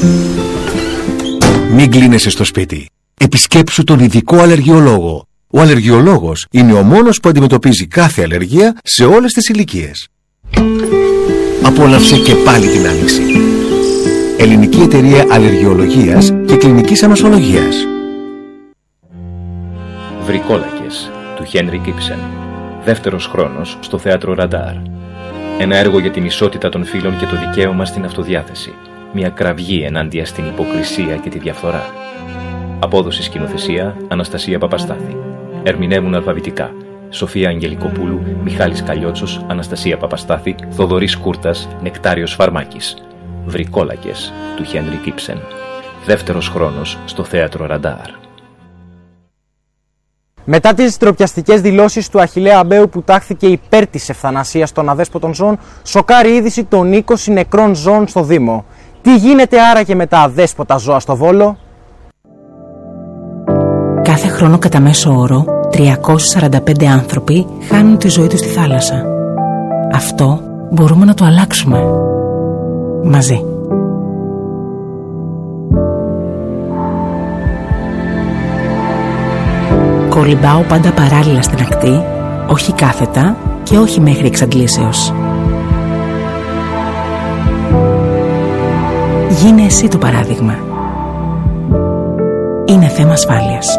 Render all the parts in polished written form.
Μην κλείνεσαι στο σπίτι. Επισκέψου τον ειδικό αλλεργιολόγο. Ο αλλεργιολόγος είναι ο μόνος που αντιμετωπίζει κάθε αλλεργία σε όλες τις ηλικίες. Απόλαυσε και πάλι την άνοιξη. Ελληνική Εταιρεία Αλλεργιολογίας και Κλινικής Αμασολογίας. Βρικόλακες του Χένρικ Ήψεν. Δεύτερος χρόνος στο θέατρο Ραντάρ. Ένα έργο για την ισότητα των φύλων και το δικαίωμα στην αυτοδιάθεση. Μια κραυγή ενάντια στην υποκρισία και τη διαφθορά. Απόδοση σκηνοθεσία Αναστασία Παπαστάθη. Ερμηνεύουν αλφαβητικά Σοφία Αγγελικοπούλου, Μιχάλης Καλλιότσος, Αναστασία Παπαστάθη, Θοδωρής Κούρτας, Νεκτάριος Φαρμάκης. Βρικόλακες του Χένρικ Ήψεν. Δεύτερος χρόνος στο θέατρο Ραντάρ. Μετά τις ντροπιαστικές δηλώσεις του Αχιλλέα Αμπαίου που τάχθηκε υπέρ της ευθανασίας των αδέσποτων ζώων, σοκάρει είδηση των 20 νεκρών ζώων στο Δήμο. Τι γίνεται άραγε με τα αδέσποτα ζώα στο Βόλο? Κάθε χρόνο κατά μέσο όρο 345 άνθρωποι χάνουν τη ζωή τους στη θάλασσα. Αυτό μπορούμε να το αλλάξουμε μαζί. Κολυμπάω πάντα παράλληλα στην ακτή, όχι κάθετα και όχι μέχρι εξαντλήσεως. Γίνε εσύ το παράδειγμα. Είναι θέμα ασφάλειας.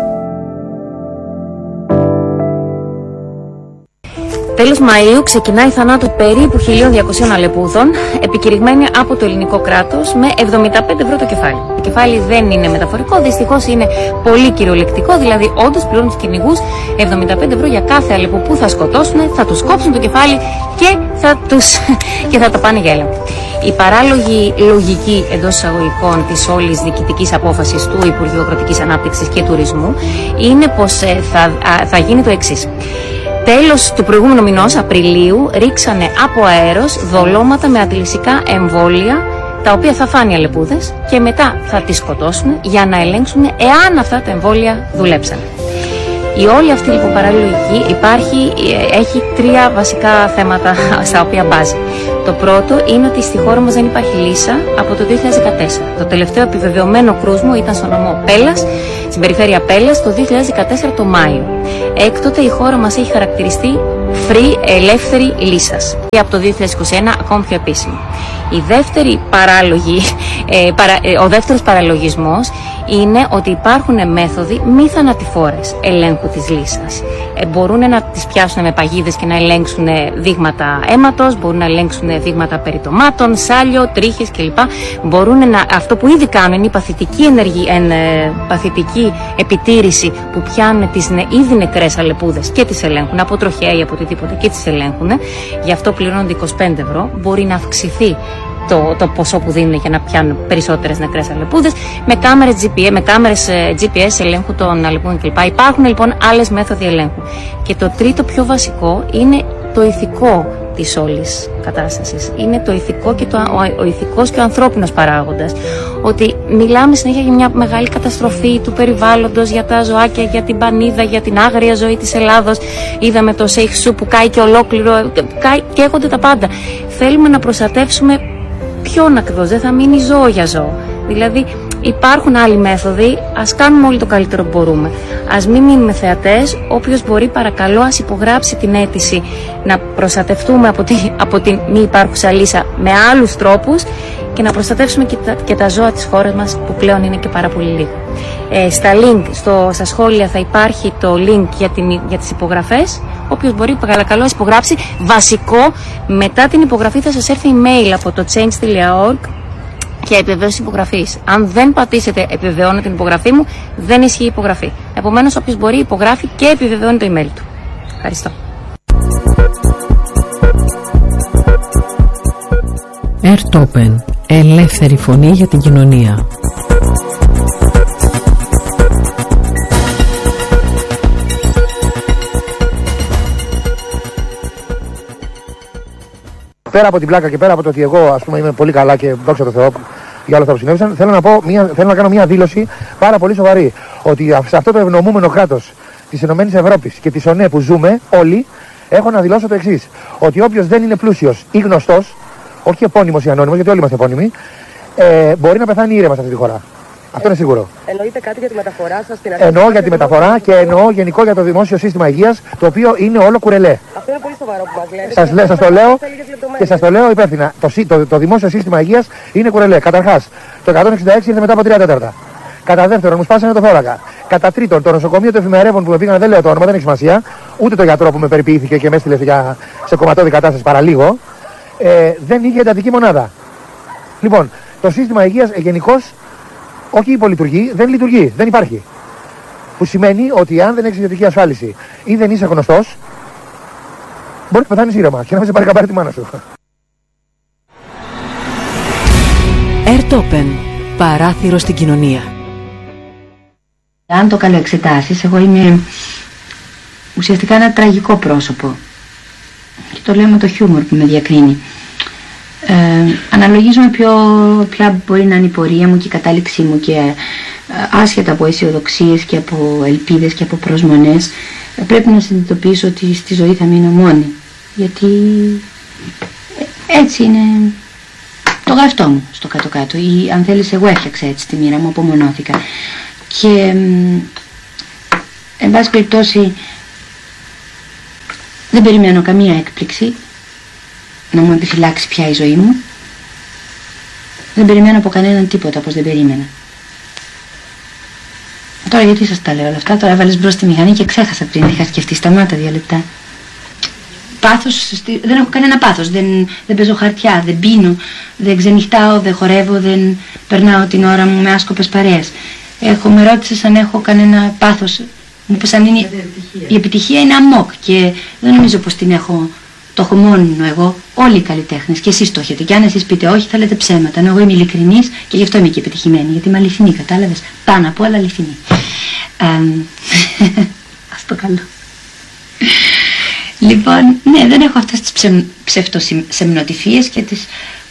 Τέλος Μαΐου ξεκινάει η θανάτου περίπου 1.200 αλεπούδων, επικηρυγμένη από το ελληνικό κράτος με 75 ευρώ το κεφάλι. Το κεφάλι δεν είναι μεταφορικό, δυστυχώς είναι πολύ κυριολεκτικό, δηλαδή όντως πληρώνουν τους κυνηγούς 75 ευρώ για κάθε αλεπού που θα σκοτώσουν, θα τους κόψουν το κεφάλι και θα τα πάνε για έλεγχο. Η παράλογη λογική εντός εισαγωγικών της όλης διοικητικής απόφασης του Υπουργείου Αγροτικής Ανάπτυξης και Τουρισμού είναι πως θα γίνει το εξής. Τέλος του προηγούμενου μηνός, Απριλίου, ρίξανε από αέρος δολώματα με αντιλυσικά εμβόλια, τα οποία θα φάνε οι αλεπούδες και μετά θα τις σκοτώσουν για να ελέγξουν εάν αυτά τα εμβόλια δουλέψαν. Η όλη αυτή λοιπόν παραλογική έχει τρία βασικά θέματα στα οποία μπάζει. Το πρώτο είναι ότι στη χώρα μας δεν υπάρχει λύσα από το 2014. Το τελευταίο επιβεβαιωμένο κρούσμο ήταν στο νομό Πέλλας, στην περιφέρεια Πέλλας, το 2014 το Μάιο. Έκτοτε η χώρα μας έχει χαρακτηριστεί ελεύθερη λύσας και από το 2021 ακόμη πιο επίσημο. Ο δεύτερος παραλογισμός είναι ότι υπάρχουν μέθοδοι μη θανατηφόρες ελέγχου της λύσας. Μπορούν να τις πιάσουν με παγίδες και να ελέγξουν δείγματα αίματος, μπορούν να ελέγξουν δείγματα περιτομάτων, σάλιο, τρίχες κλπ. Αυτό που ήδη κάνουν είναι η παθητική επιτήρηση που πιάνουν τις ήδη νεκρές αλεπούδες και τις ελέγχουν από τροχέα ή από οτιδήποτε και τις ελέγχουν. Γι' αυτό πληρώνονται 25 ευρώ. Μπορεί να αυξηθεί το ποσό που δίνουν για να πιάνουν περισσότερες νεκρές αλεπούδες με κάμερες GPS ελέγχου των αλεπούδων κλπ. Υπάρχουν λοιπόν άλλες μέθοδοι ελέγχου. Και το τρίτο πιο βασικό είναι το ηθικό της όλης κατάστασης. Είναι το ηθικό και ο ηθικός και ο ανθρώπινος παράγοντας. Ότι μιλάμε συνέχεια για μια μεγάλη καταστροφή του περιβάλλοντος, για τα ζωάκια, για την πανίδα, για την άγρια ζωή της Ελλάδος. Είδαμε το Σέιχ που κάει και ολόκληρο, καίγονται τα πάντα. Θέλουμε να προστατεύσουμε ποιον ακριβώς, δεν θα μείνει ζώο για ζώο. Δηλαδή υπάρχουν άλλοι μέθοδοι, ας κάνουμε όλοι το καλύτερο που μπορούμε. Ας μην μείνουμε θεατές, όποιος μπορεί παρακαλώ ας υπογράψει την αίτηση να προστατευτούμε από την μη υπάρχουσα λύσα με άλλους τρόπους και να προστατεύσουμε και τα ζώα της χώρας μας που πλέον είναι και πάρα πολύ λίγο. Στα σχόλια θα υπάρχει το link για τις υπογραφές. Όποιος μπορεί παρακαλώ ας υπογράψει. Βασικό, μετά την υπογραφή θα σας έρθει email από το change.org και επιβεβαίωση υπογραφής. Αν δεν πατήσετε επιβεβαιώνω την υπογραφή μου, δεν ισχύει η υπογραφή. Επομένως, όποιος μπορεί υπογράφει και επιβεβαιώνει το email του. Ευχαριστώ. Ερτόπεν. Ελεύθερη φωνή για την κοινωνία. Πέρα από την πλάκα και πέρα από το ότι εγώ ας πούμε είμαι πολύ καλά και δόξα τω Θεώ για όλα αυτά που συνέβησαν, θέλω να κάνω μια δήλωση πάρα πολύ σοβαρή. Ότι σε αυτό το ευνομούμενο κράτος της ΕΕ και της ΟΝΕ που ζούμε όλοι, έχω να δηλώσω το εξής. Ότι όποιος δεν είναι πλούσιος ή γνωστός, όχι επώνυμος ή ανώνυμος, γιατί όλοι είμαστε επώνυμοι, μπορεί να πεθάνει ήρεμα σε αυτή τη χώρα. Αυτό είναι σίγουρο. Εννοείται κάτι για τη μεταφορά σας στην αρχή? Εννοώ για τη μεταφορά και εννοώ γενικό για το δημόσιο σύστημα υγείας, το οποίο είναι όλο κουρελέ. Αυτό είναι πολύ σοβαρό που μας λέτε. Σας το λέω και σας το λέω υπεύθυνα. Το δημόσιο σύστημα υγείας είναι κουρελέ. Καταρχάς, το 166 ήρθε μετά από 3 τέταρτα. Κατά δεύτερον, μου σπάσανε το θώρακα. Κατά τρίτον, το νοσοκομείο του Εφημερεύων που με πήγαν, δεν λέω το όνομα, δεν έχει σημασία. Ούτε το γιατρό που με περιποιήθηκε και με έστειλε σε κομματώδη κατάσταση παραλίγο. Δεν είχε εντατική μονάδα. Λοιπόν, το σύστημα υγείας γενικώς, όχι υπολειτουργεί, δεν λειτουργεί, δεν υπάρχει. Που σημαίνει ότι αν δεν έχεις ιδιωτική ασφάλιση ή δεν είσαι γνωστός, μπορείς να πεθάνεις ήρεμα και να μην σε πάρει καμπάρι τη μάνα σου. Ερτόπεν, παράθυρο στην κοινωνία. Αν το καλοεξετάσεις, εγώ είμαι ουσιαστικά ένα τραγικό πρόσωπο. Και το λέω με το χιούμορ που με διακρίνει. Αναλογίζομαι ποια μπορεί να είναι η πορεία μου και η κατάληξή μου και άσχετα από αισιοδοξίες και από ελπίδες και από προσμονές, πρέπει να συνειδητοποιήσω ότι στη ζωή θα μείνω μόνη. Γιατί έτσι είναι το γραφτό μου στο κάτω-κάτω. Ή αν θέλεις, εγώ έφτιαξα έτσι τη μοίρα μου, απομονώθηκα. Και εν πάση περιπτώσει δεν περιμένω καμία έκπληξη να μου επιφυλάξει πια η ζωή μου. Δεν περιμένω από κανέναν τίποτα, όπως δεν περίμενα. Τώρα γιατί σας τα λέω όλα αυτά? Τώρα έβαλες μπρος τη μηχανή και ξέχασα πριν, είχα σκεφτεί. Σταμάτα 2 λεπτά. Πάθος, δεν έχω κανένα πάθος. Δεν παίζω χαρτιά, δεν πίνω, δεν ξενυχτάω, δεν χορεύω, δεν περνάω την ώρα μου με άσκοπες παρέες. Με ρώτησες αν έχω κανένα πάθος. Μου είπες αν είναι η επιτυχία είναι αμόκ και δεν νομίζω πως την έχω. Το έχω μόνο εγώ, όλοι οι καλλιτέχνες και εσείς το έχετε. Και αν εσείς πείτε όχι, θα λέτε ψέματα. Ενώ εγώ είμαι ειλικρινής και γι' αυτό είμαι και επιτυχημένη. Γιατί είμαι αληθινή, κατάλαβες? Πάνω απ' όλα αληθινή. Ας το καλό. Λοιπόν, ναι, δεν έχω αυτές τις ψευτοσεμνοτυφίες και τις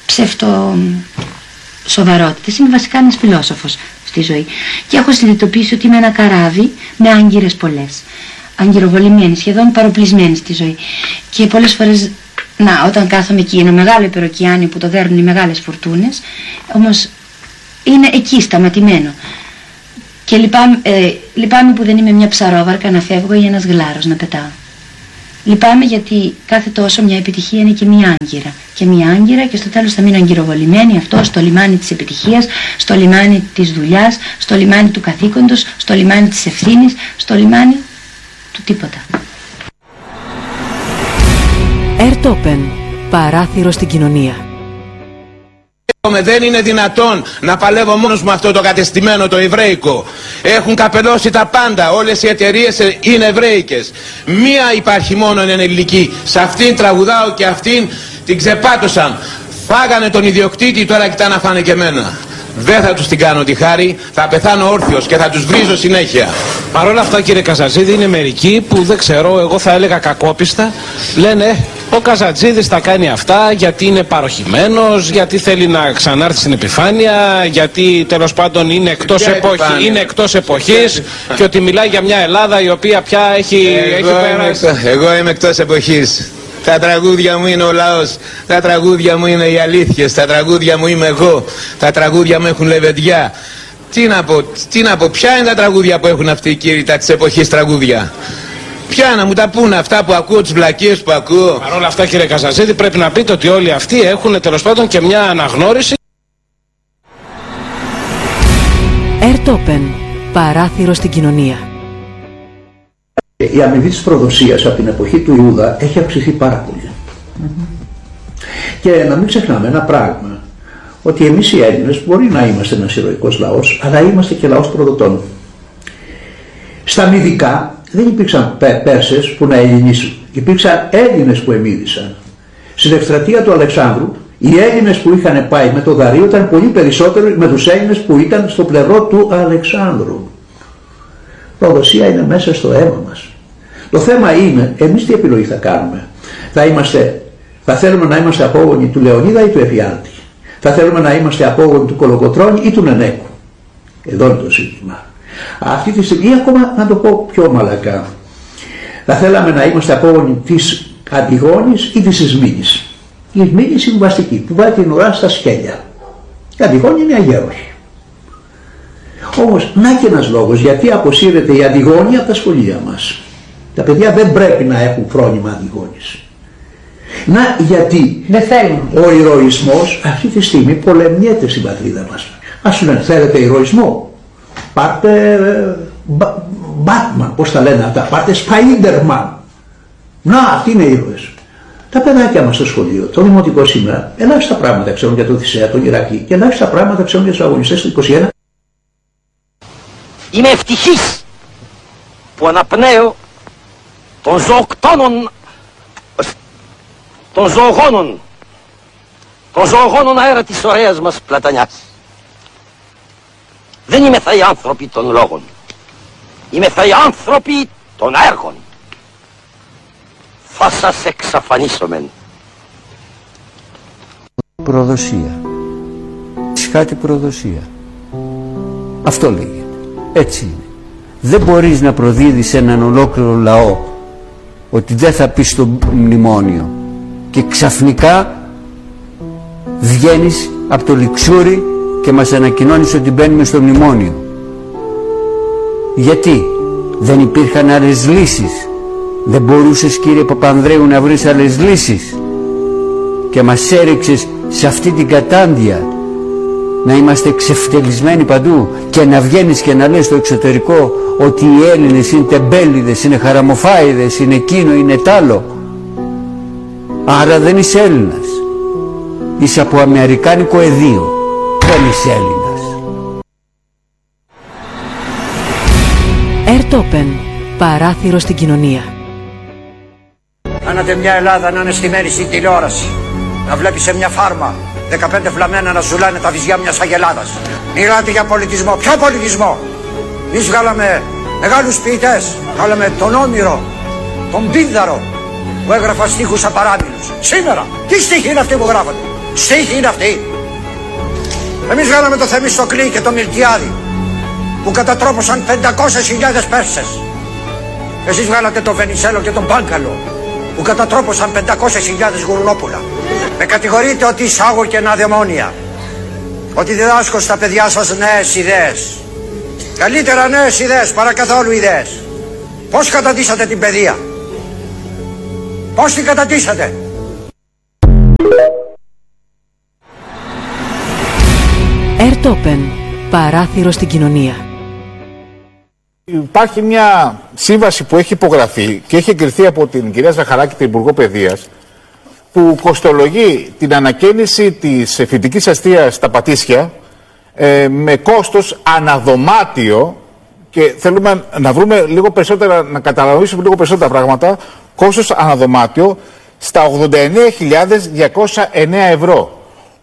ψευτοσοβαρότητες. Είμαι βασικά ένας φιλόσοφος στη ζωή. Και έχω συνειδητοποιήσει ότι είμαι ένα καράβι με άγκυρες πολλές. Αγκυροβολημένη, σχεδόν παροπλισμένη στη ζωή. Και πολλές φορές, όταν κάθομαι εκεί, ένα μεγάλο υπεροκειάνιο που το δέρνουν οι μεγάλες φορτούνες, όμως είναι εκεί σταματημένο. Και λυπάμαι που δεν είμαι μια ψαρόβαρκα να φεύγω ή ένας γλάρος να πετάω. Λυπάμαι γιατί κάθε τόσο μια επιτυχία είναι και μια άγκυρα. Και μια άγκυρα και στο τέλος θα μείνω αγκυροβολημένη αυτό στο λιμάνι της επιτυχίας, στο λιμάνι της δουλειάς, στο λιμάνι του καθήκοντος, στο λιμάνι της ευθύνης, στο λιμάνι του τίποτα. Ερτόπεν, παράθυρο στην κοινωνία. Δεν είναι δυνατόν να παλεύω μόνος μου αυτό το κατεστημένο το εβραϊκό. Έχουν καπελώσει τα πάντα, όλες οι εταιρείες είναι εβραϊκές. Μία υπάρχει μόνο είναι ελληνική. Σε αυτήν τραγουδάω και αυτήν την ξεπάτωσαν. Φάγανε τον ιδιοκτήτη, τώρα κοιτά να φάνε και εμένα. Δεν θα τους την κάνω τη χάρη, θα πεθάνω όρθιος και θα τους βρίζω συνέχεια. Παρ' όλα αυτά, κύριε Καζατζίδη, είναι μερικοί που δεν ξέρω, εγώ θα έλεγα κακόπιστα, λένε ο Καζατζίδης θα κάνει αυτά γιατί είναι παροχημένος, γιατί θέλει να ξανάρθει στην επιφάνεια, γιατί τέλος πάντων είναι εκτός εποχής και ότι μιλάει για μια Ελλάδα η οποία πια έχει περάσει. Εγώ είμαι εκτός εποχής. Τα τραγούδια μου είναι ο λαός, τα τραγούδια μου είναι οι αλήθειες, τα τραγούδια μου είμαι εγώ, τα τραγούδια μου έχουν λεβεντιά. Τι να πω, ποια είναι τα τραγούδια που έχουν αυτοί οι κύριοι, τα της εποχής τραγούδια? Ποια να μου τα πούνε αυτά που ακούω, τις βλακίες που ακούω? Παρ' όλα αυτά, κύριε Καζατζίδη, πρέπει να πείτε ότι όλοι αυτοί έχουν τέλος πάντων και μια αναγνώριση. Ερτόπεν, παράθυρο στην κοινωνία. Η αμοιβή της προδοσίας από την εποχή του Ιούδα έχει αυξηθεί πάρα πολύ. Και να μην ξεχνάμε ένα πράγμα, ότι εμείς οι Έλληνες μπορεί να είμαστε ένας ηρωικός λαός, αλλά είμαστε και λαός προδοτών. Στα Μυδικά δεν υπήρξαν Πέρσες που να ελληνίσουν, υπήρξαν Έλληνες που εμίδησαν. Στην εκστρατεία του Αλεξάνδρου, οι Έλληνες που είχαν πάει με το Δαρείο ήταν πολύ περισσότεροι με τους Έλληνες που ήταν στο πλευρό του Αλεξάνδρου. Προδοσία είναι μέσα στο αίμα μας. Το θέμα είναι, εμείς τι επιλογή θα κάνουμε? Θα θέλουμε να είμαστε απόγονοι του Λεωνίδα ή του Εφιάλτη? Θα θέλουμε να είμαστε απόγονοι του Κολοκοτρώνη ή του Νενέκου? Εδώ είναι το ζήτημα. Αυτή τη στιγμή, ακόμα να το πω πιο μαλακά, θα θέλαμε να είμαστε απόγονοι της Αντιγόνης ή της Ισμήνης? Η Ισμήνη συμβαστική, που βάζει την ουρά στα σκέλια. Η Αντιγόνη είναι αγέροχη. Όμως, να και ένας λόγος γιατί αποσύρεται η Αντιγόνη από τα σχολεία μας. Τα παιδιά δεν πρέπει να έχουν φρόνημα Αντιγόνης. Να γιατί ο ηρωισμός αυτή τη στιγμή πολεμιέται στην πατρίδα μας. Ας σου λένε, θέλετε ηρωισμό, πάρτε Batman, πώς τα λένε αυτά, πάρτε Spider-Man. Να, αυτοί είναι ήρωες. Τα παιδάκια μας στο σχολείο, το δημοτικό σήμερα, ελάχιστα πράγματα ξέρουν για τον Οδυσσέα, τον Ηρακλή και ελάχιστα πράγματα ξέρουν για τους αγωνιστές του 21. Είμαι ευτυχής που αναπνέω των ζωογόνων αέρα της ωραίας μας Πλατανιάς. Δεν είμαι θα οι άνθρωποι των λόγων. Είμαι θα οι άνθρωποι των έργων. Θα σας εξαφανίσομεν. Προδοσία. Σχάτη προδοσία. Αυτό λέγεται. Έτσι είναι. Δεν μπορείς να προδίδεις έναν ολόκληρο λαό ότι δεν θα πεις στο μνημόνιο και ξαφνικά βγαίνεις από το λιξούρι και μας ανακοινώνεις ότι μπαίνουμε στο μνημόνιο. Γιατί δεν υπήρχαν άλλες λύσεις? Δεν μπορούσες, κύριε Παπανδρέου, να βρεις άλλες λύσεις και μας έριξες σε αυτή την κατάντια να είμαστε εξευτελισμένοι παντού και να βγαίνεις και να λες στο εξωτερικό ότι οι Έλληνες είναι τεμπέληδες, είναι χαραμοφάιδες, είναι εκείνο, είναι τ' άλλο. Άρα δεν είσαι Έλληνας. Είσαι από αμερικάνικο εδίο. Δεν είσαι Έλληνας. Ερτόπεν. Παράθυρο στην κοινωνία. Κάνατε μια Ελλάδα να είναι στημένη στην τηλεόραση. Να βλέπει σε μια φάρμα 15 φλαμμένα να ζουλάνε τα βυζιά μιας αγελάδας. Μιλάτε για πολιτισμό. Ποιο πολιτισμό? Εμείς βγάλαμε μεγάλους ποιητές. Βγάλαμε τον Όμηρο, τον Πίνδαρο που έγραφα στίχους απαράμιλους. Σήμερα, τι στίχοι είναι αυτοί που γράφονται? Στίχοι είναι αυτοί? Εμείς βγάλαμε το Θεμιστοκλή και το Μιλτιάδη που κατατρόπωσαν 500.000 Πέρσες. Εσείς βγάλατε τον Βενιζέλο και τον Πάγκαλο που κατατρόπωσαν 500.000 γουρνόπουλα. Με κατηγορείτε ότι εισάγω κενά δαιμόνια, ότι διδάσκω στα παιδιά σας νέες ιδέες. Καλύτερα νέες ιδέες παρά καθόλου ιδέες. Πώς κατατίσατε την παιδεία? Πώς την κατατίσατε? Ερτόπεν. Παράθυρο στην κοινωνία. Υπάρχει μια σύμβαση που έχει υπογραφεί και έχει εγκριθεί από την κυρία Ζαχαράκη, την Υπουργό Παιδείας, που κοστολογεί την ανακαίνιση της φοιτητικής αστείας στα Πατήσια με κόστος αναδωμάτιο, και θέλουμε να βρούμε λίγο περισσότερα, να καταλαβαίνουμε λίγο περισσότερα πράγματα, κόστος αναδωμάτιο στα 89.209 ευρώ.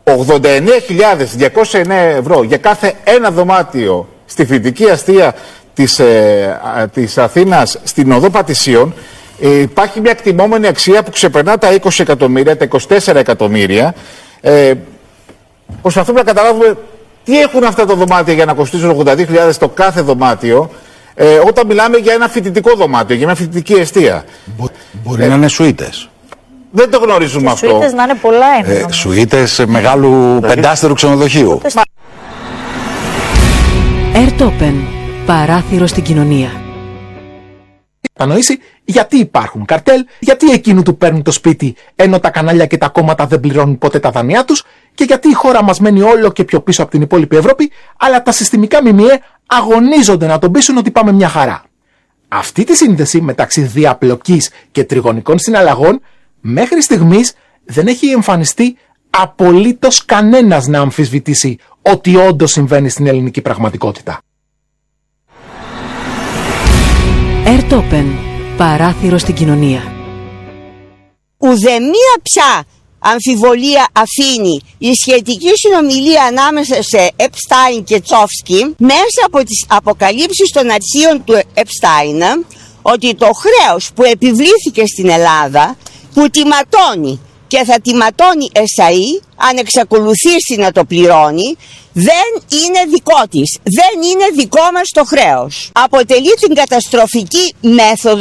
89.209 ευρώ για κάθε ένα δωμάτιο στη φοιτητική αστεία της Αθήνας στην οδό Πατησίων. Υπάρχει μια εκτιμόμενη αξία που ξεπερνά τα 20 εκατομμύρια, τα 24 εκατομμύρια. Προσπαθούμε να καταλάβουμε τι έχουν αυτά τα δωμάτια για να κοστίζουν 82.000 το κάθε δωμάτιο, όταν μιλάμε για ένα φοιτητικό δωμάτιο, για μια φοιτητική εστία. Μπορεί να είναι σουίτες. Δεν το γνωρίζουμε αυτό. Σουίτες να είναι πολλά σουίτες μεγάλου πεντάστερου ξενοδοχείου. Ερτόπεν. Παράθυρο στην κοινωνία. Κατανοήσει γιατί υπάρχουν καρτέλ, γιατί εκείνου του παίρνουν το σπίτι ενώ τα κανάλια και τα κόμματα δεν πληρώνουν ποτέ τα δανειά τους, και γιατί η χώρα μας μένει όλο και πιο πίσω από την υπόλοιπη Ευρώπη, αλλά τα συστημικά ΜΜΕ αγωνίζονται να τον πείσουν ότι πάμε μια χαρά. Αυτή τη σύνδεση μεταξύ διαπλοκής και τριγωνικών συναλλαγών μέχρι στιγμής δεν έχει εμφανιστεί απολύτως κανένας να αμφισβητήσει ότι όντως συμβαίνει στην ελληνική πραγματικότητα. Ερτόπεν. Παράθυρο στην κοινωνία. Ουδέμια πια αμφιβολία αφήνει η σχετική συνομιλία ανάμεσα σε Επστάιν και Τσόφσκι μέσα από τις αποκαλύψεις των αρχείων του Επστάιν ότι το χρέος που επιβλήθηκε στην Ελλάδα, που τιματώνει και θα τιματώνει εσαΐ αν εξακολουθήσει να το πληρώνει, δεν είναι δικό της, δεν είναι δικό μας το χρέος. Αποτελεί την καταστροφική μέθοδο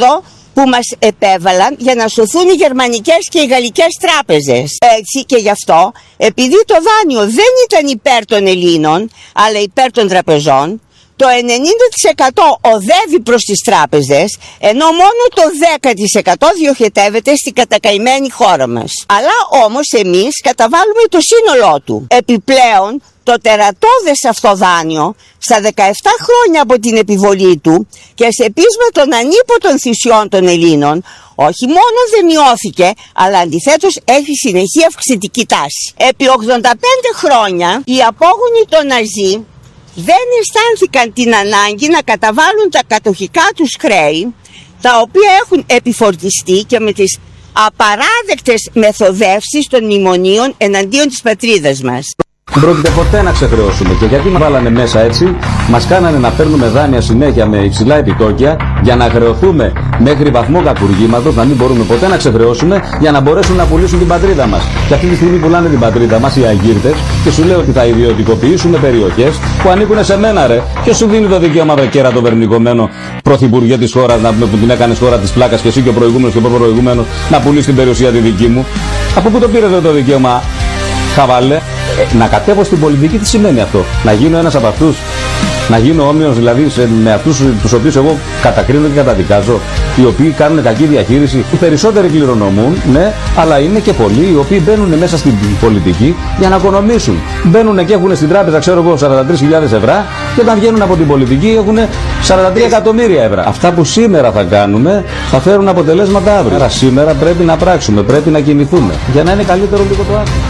που μας επέβαλαν για να σωθούν οι γερμανικές και οι γαλλικές τράπεζες. Έτσι και γι' αυτό, επειδή το δάνειο δεν ήταν υπέρ των Ελλήνων, αλλά υπέρ των τραπεζών, το 90% οδεύει προς τις τράπεζες, ενώ μόνο το 10% διοχετεύεται στην κατακαημένη χώρα μας. Αλλά όμως εμείς καταβάλουμε το σύνολό του. Επιπλέον, το τερατώδες αυτό δάνειο, στα 17 χρόνια από την επιβολή του και σε πείσμα των ανίποτων θυσιών των Ελλήνων, όχι μόνο δεν μειώθηκε, αλλά αντιθέτως έχει συνεχή αυξητική τάση. Επί 85 χρόνια οι απόγονοι των Ναζί δεν αισθάνθηκαν την ανάγκη να καταβάλουν τα κατοχικά τους χρέη, τα οποία έχουν επιφορτιστεί και με τις απαράδεκτες μεθοδεύσεις των μνημονίων εναντίον της πατρίδας μας. Δεν πρόκειται ποτέ να ξεχρεώσουμε. Και γιατί μας βάλανε μέσα έτσι, μας κάνανε να παίρνουμε δάνεια συνέχεια με υψηλά επιτόκια για να χρεωθούμε μέχρι βαθμό κακουργήματος, να μην μπορούμε ποτέ να ξεχρεώσουμε για να μπορέσουν να πουλήσουν την πατρίδα μας. Και αυτή τη στιγμή πουλάνε την πατρίδα μας οι αγκύρτες και σου λέω ότι θα ιδιωτικοποιήσουμε περιοχές που ανήκουν σε μένα, ρε. Ποιος σου δίνει το δικαίωμα, βρε κέρατο βερνικομένο πρωθυπουργέ της χώρας, που την έκανες χώρα της πλάκας και εσύ και ο προηγούμενος και ο προπροηγούμενος να πουλήσει την περιουσία τη δική μου? Από πού το πήρες το δικαίωμα, χαβαλέ? Να κατέβω στην πολιτική, τι σημαίνει αυτό? Να γίνω ένας από αυτούς? Να γίνω όμοιος δηλαδή με αυτούς τους οποίους εγώ κατακρίνω και καταδικάζω, οι οποίοι κάνουν κακή διαχείριση? Οι περισσότεροι κληρονομούν, ναι, αλλά είναι και πολλοί οι οποίοι μπαίνουν μέσα στην πολιτική για να οικονομήσουν. Μπαίνουν και έχουν στην τράπεζα, ξέρω εγώ, 43.000 ευρώ και όταν βγαίνουν από την πολιτική έχουν 43 εκατομμύρια ευρώ. Αυτά που σήμερα θα κάνουμε θα φέρουν αποτελέσματα αύριο. Άρα σήμερα πρέπει να πράξουμε, πρέπει να κινηθούμε για να είναι καλύτερο λίγο το αύριο.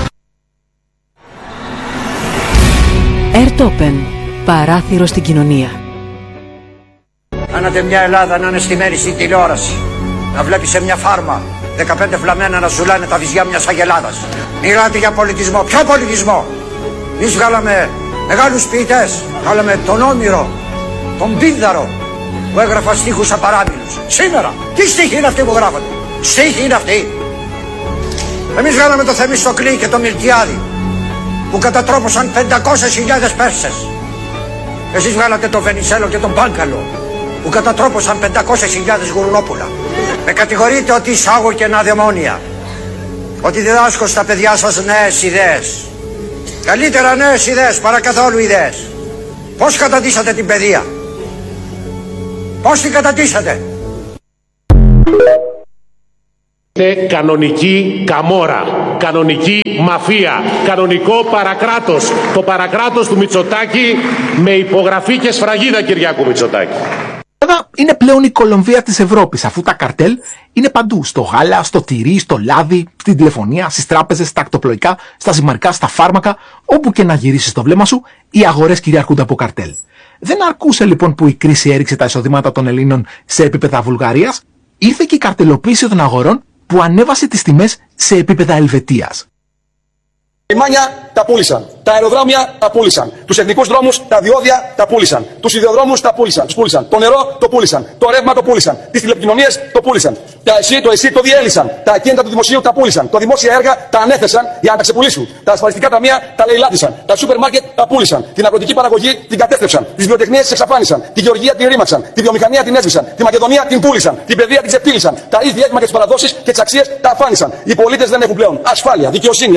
Ερτόπεν, παράθυρο στην κοινωνία. Κάνατε μια Ελλάδα να είναι στημένη στην τηλεόραση. Να βλέπει σε μια φάρμα 15 φλαμμένα να ζουλάνε τα βυζιά μιας αγελάδας. Μιλάτε για πολιτισμό. Ποιο πολιτισμό? Εμείς βγάλαμε μεγάλους ποιητές. Βγάλαμε τον Όμηρο, τον Πίνδαρο, που έγραφα στίχους απαράμιλους. Σήμερα, τι στίχοι είναι αυτοί που γράφονται? Στίχοι είναι αυτοί? Εμείς βγάλαμε το Θεμιστοκλή και το Μιλτιάδη, που κατατρόπωσαν 500.000 Πέρσες. Εσείς βγάλατε τον Βενιζέλο και τον Πάγκαλο, που κατατρόπωσαν 500.000 γουρνόπουλα. Με κατηγορείτε ότι εισάγω κενά δαιμόνια, ότι διδάσκω στα παιδιά σας νέες ιδέες. Καλύτερα νέες ιδέες παρά καθόλου ιδέες. Πώς κατατίσατε την παιδεία? Πώς την κατατίσατε? Είναι κανονική καμόρα, κανονική μαφία, κανονικό παρακράτος. Το παρακράτος του Μητσοτάκη με υπογραφή και σφραγίδα Κυριάκου Μητσοτάκη. Βέβαια είναι πλέον η Κολομβία της Ευρώπης, αφού τα καρτέλ είναι παντού. Στο γάλα, στο τυρί, στο λάδι, στην τηλεφωνία, στις τράπεζες, στα ακτοπλοϊκά, στα ζυμαρικά, στα φάρμακα. Όπου και να γυρίσεις το βλέμμα σου, οι αγορές κυριαρχούνται από καρτέλ. Δεν αρκούσε λοιπόν που η κρίση έριξε τα εισοδήματα των Ελλήνων σε επίπεδα Βουλγαρίας, ήρθε και η καρτελοποίηση των αγορών που ανέβασε τις τιμές σε επίπεδα Ελβετίας. Τα λιμάνια τα πούλησαν, τα αεροδρόμια τα πούλησαν, τους εθνικούς δρόμους, τα διόδια τα πούλησαν, τους ιδεοδρόμους τα πούλησαν, το νερό το πούλησαν, το ρεύμα το πούλησαν, τις τηλεπικοινωνίες το πούλησαν, το ΕΣΥ το διέλυσαν, τα ακίνητα του δημοσίου τα πούλησαν, τα δημόσια έργα τα ανέθεσαν για να τα ξεπουλήσουν, τα ασφαλιστικά ταμεία τα λαιλάτισαν, τα σούπερ μάρκετ τα πούλησαν, την αγροτική παραγωγή την κατέστρεψαν, τις βιοτεχνίες τις εξαφάνισαν, τη γεωργία την ρήμαξαν, τη βιομηχανία την έσβησαν, τη Μακεδονία την πούλησαν, την παιδεία την ξεπτύλισαν, τα ίδια έθιμα και τις παραδόσεις και τις αξίες τα αφάνισαν. Οι πολίτες δεν έχουν πλέον ασφάλεια, δικαιοσύνη.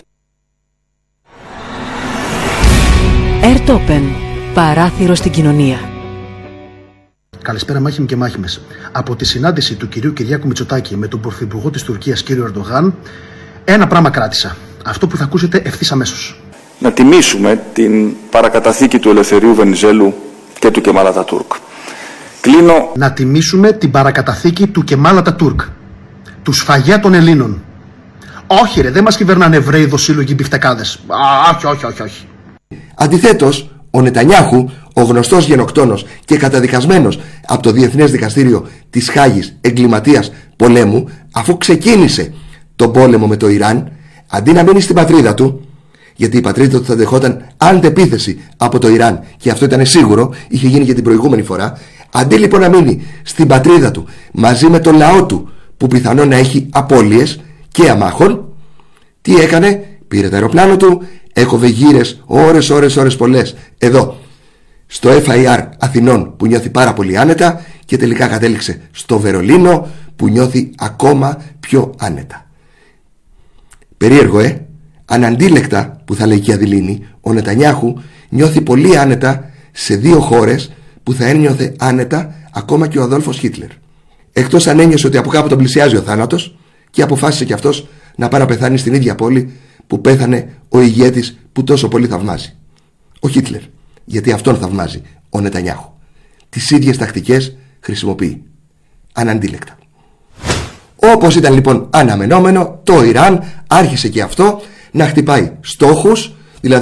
Ερτόπεν, παράθυρο στην κοινωνία. Καλησπέρα μάχημοι και μάχημες. Από τη συνάντηση του κυρίου Κυριάκου Μητσοτάκη με τον πρωθυπουργό της Τουρκίας κύριο Ερντογάν, ένα πράγμα κράτησα. Αυτό που θα ακούσετε ευθύς αμέσως. Να τιμήσουμε την παρακαταθήκη του Ελευθερίου Βενιζέλου και του Κεμάλ Ατατούρκ. Κλείνω. Να τιμήσουμε την παρακαταθήκη του Κεμάλ Ατατούρκ. Του σφαγιά των Ελλήνων. Όχι ρε, δεν μας κυβερνάνε Εβραίοι δοσύλλογοι μπιφτεκάδες. Όχι. Αντιθέτως, ο Νετανιάχου, ο γνωστός γενοκτόνος και καταδικασμένος από το Διεθνές Δικαστήριο της Χάγης εγκληματίας πολέμου, αφού ξεκίνησε τον πόλεμο με το Ιράν, αντί να μείνει στην πατρίδα του, γιατί η πατρίδα του θα δεχόταν αντεπίθεση από το Ιράν και αυτό ήταν σίγουρο, είχε γίνει και την προηγούμενη φορά, αντί λοιπόν να μείνει στην πατρίδα του μαζί με τον λαό του που πιθανόν να έχει απώλειες και αμάχων, τι έκανε? Πήρε το αεροπλάνο του, έκοβε γύρες ώρες πολλές εδώ στο FIR Αθηνών που νιώθει πάρα πολύ άνετα και τελικά κατέληξε στο Βερολίνο που νιώθει ακόμα πιο άνετα. Περίεργο, Αναντίλεκτα, που θα λέει και η Αδηλίνη, ο Νετανιάχου νιώθει πολύ άνετα σε δύο χώρες που θα ένιωθε άνετα ακόμα και ο Αδόλφος Χίτλερ. Εκτός αν ένιωσε ότι από κάπου τον πλησιάζει ο θάνατος και αποφάσισε και αυτός να πάει να πεθάνει στην ίδια πόλη που πέθανε ο ηγέτης που τόσο πολύ θαυμάζει. Ο Χίτλερ, γιατί αυτόν θαυμάζει ο Νετανιάχου. Τις ίδιες τακτικές χρησιμοποιεί. Αναντίλεκτα. Όπως ήταν λοιπόν αναμενόμενο, το Ιράν άρχισε και αυτό να χτυπάει στόχους, δηλαδή...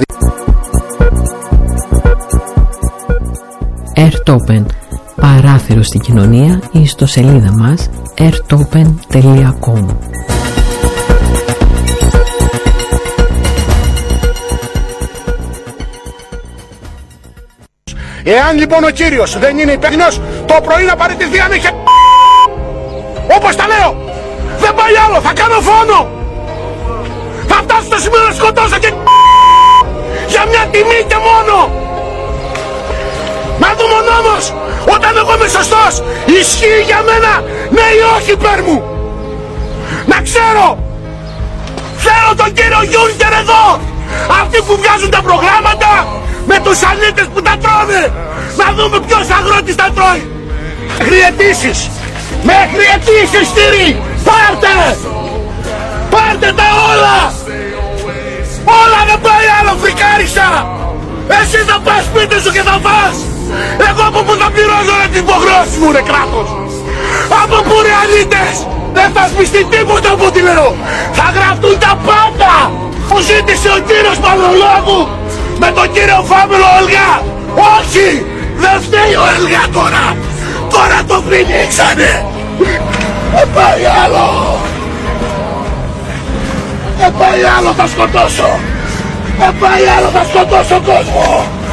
Airtopen, παράθυρο στην κοινωνία, η ιστοσελίδα μας airtopen.com. Εάν λοιπόν ο κύριος δεν είναι υπεύθυνος, το πρωί να παραιτηθεί αν είχε... Όπως τα λέω, δεν πάει άλλο, θα κάνω φόνο. Θα φτάσω στο σημείο να σκοτώσω και... για μια τιμή και μόνο. Να δούμε ο νόμος, όταν εγώ είμαι σωστός, ισχύει για μένα, ναι ή όχι υπέρ μου. Να ξέρω, θέλω τον κύριο Γιούνκερ εδώ, αυτοί που βγάζουν τα προγράμματα, με τους αλήτες που τα τρώνε. Να δούμε ποιος αγρότης τα τρώει. Μέχρι αιτήσεις, μέχρι αιτήσεις στήρι, πάρτε, πάρτε τα όλα. Όλα δεν πάει άλλο, φρικάρισα. Εσύ θα πας σπίτι σου και θα φας. Εγώ από που θα πληρώσω ρε τις υποχρεώσεις μου ρε κράτος. Από που ρε αλήτες. Δεν θα σβηστεί τίποτα από ό,τι λέω. Θα γραφτούν τα πάντα που ζήτησε ο κύριος Παυλολόγου με τον κύριο Φάβελο Ολγά. Όχι, δεν φταίει ο Ελγά τώρα. Τώρα το πνίξανε. Δεν πάει άλλο. Δεν πάει άλλο, θα σκοτώσω. Δεν πάει άλλο, θα σκοτώσω κόσμο.